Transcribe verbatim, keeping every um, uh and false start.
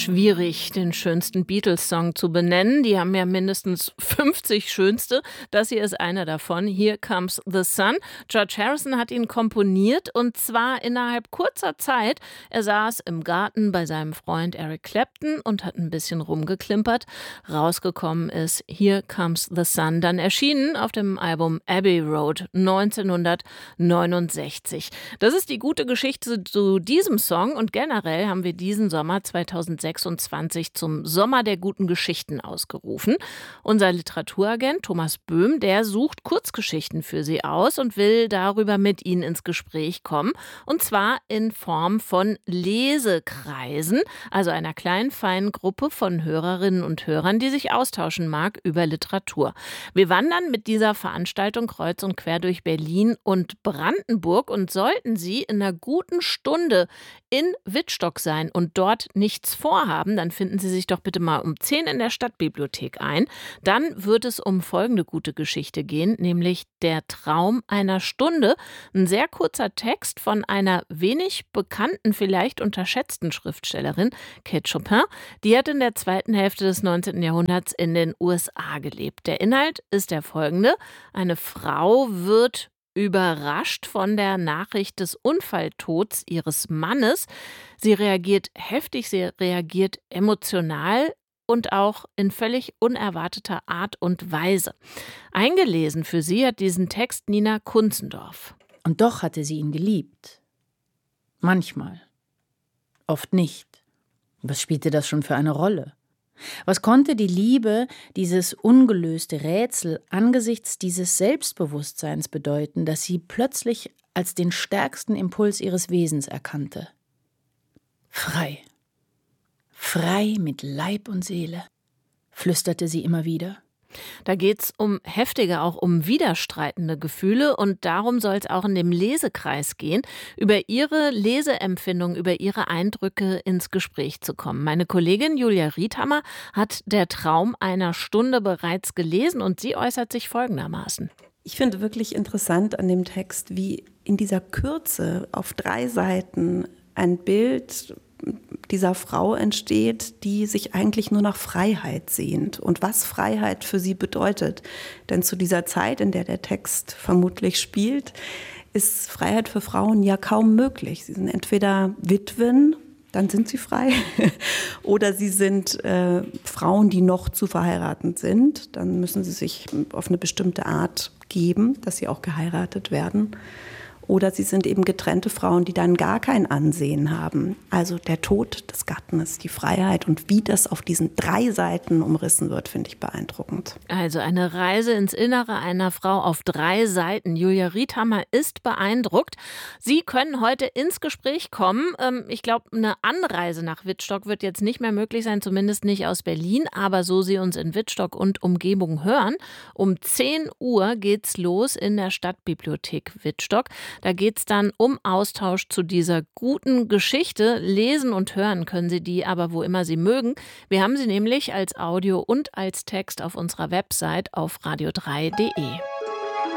schwierig, den schönsten Beatles-Song zu benennen. Die haben ja mindestens fünfzig schönste. Das hier ist einer davon. Here Comes the Sun. George Harrison hat ihn komponiert und zwar innerhalb kurzer Zeit. Er saß im Garten bei seinem Freund Eric Clapton und hat ein bisschen rumgeklimpert. Rausgekommen ist Here Comes the Sun, dann erschienen auf dem Album Abbey Road neunzehnhundertneunundsechzig. Das ist die gute Geschichte zu diesem Song und generell haben wir diesen Sommer zweitausendsechsundzwanzig zum Sommer der guten Geschichten ausgerufen. Unser Literaturagent Thomas Böhm, der sucht Kurzgeschichten für Sie aus und will darüber mit Ihnen ins Gespräch kommen. Und zwar in Form von Lesekreisen, also einer kleinen, feinen Gruppe von Hörerinnen und Hörern, die sich austauschen mag über Literatur. Wir wandern mit dieser Veranstaltung kreuz und quer durch Berlin und Brandenburg und sollten Sie in einer guten Stunde in Wittstock sein und dort nichts vorhaben, dann finden Sie sich doch bitte mal um zehn in der Stadtbibliothek ein. Dann wird es um folgende gute Geschichte gehen, nämlich Der Traum einer Stunde. Ein sehr kurzer Text von einer wenig bekannten, vielleicht unterschätzten Schriftstellerin, Kate Chopin. Die hat in der zweiten Hälfte des neunzehnten Jahrhunderts in den U S A gelebt. Der Inhalt ist der folgende. Eine Frau wird überrascht von der Nachricht des Unfalltods ihres Mannes. Sie reagiert heftig, sie reagiert emotional und auch in völlig unerwarteter Art und Weise. Eingelesen für Sie hat diesen Text Nina Kunzendorf. Und doch hatte sie ihn geliebt. Manchmal. Oft nicht. Was spielte das schon für eine Rolle? Was konnte die Liebe, dieses ungelöste Rätsel angesichts dieses Selbstbewusstseins bedeuten, das sie plötzlich als den stärksten Impuls ihres Wesens erkannte? Frei. Frei mit Leib und Seele, flüsterte sie immer wieder. Da geht es um heftige, auch um widerstreitende Gefühle und darum soll es auch in dem Lesekreis gehen, über Ihre Leseempfindung, über Ihre Eindrücke ins Gespräch zu kommen. Meine Kollegin Julia Riethammer hat Der Traum einer Stunde bereits gelesen und sie äußert sich folgendermaßen. Ich finde wirklich interessant an dem Text, wie in dieser Kürze auf drei Seiten ein Bild dieser Frau entsteht, die sich eigentlich nur nach Freiheit sehnt und was Freiheit für sie bedeutet. Denn zu dieser Zeit, in der der Text vermutlich spielt, ist Freiheit für Frauen ja kaum möglich. Sie sind entweder Witwen, dann sind sie frei, oder sie sind äh, Frauen, die noch zu verheiratet sind. Dann müssen sie sich auf eine bestimmte Art geben, dass sie auch geheiratet werden. Oder sie sind eben getrennte Frauen, die dann gar kein Ansehen haben. Also der Tod des Gattens, die Freiheit und wie das auf diesen drei Seiten umrissen wird, finde ich beeindruckend. Also eine Reise ins Innere einer Frau auf drei Seiten. Julia Riethammer ist beeindruckt. Sie können heute ins Gespräch kommen. Ich glaube, eine Anreise nach Wittstock wird jetzt nicht mehr möglich sein, zumindest nicht aus Berlin. Aber so Sie uns in Wittstock und Umgebung hören, um zehn Uhr geht's los in der Stadtbibliothek Wittstock. Da geht es dann um Austausch zu dieser guten Geschichte. Lesen und hören können Sie die aber wo immer Sie mögen. Wir haben sie nämlich als Audio und als Text auf unserer Website auf radio drei punkt de.